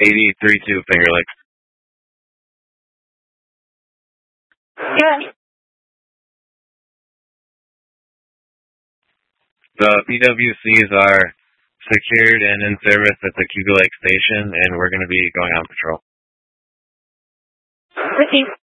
8032 Finger Lakes. Good. The PWCs are secured and in service at the Cuba Lake Station, and we're going to be going on patrol. Received.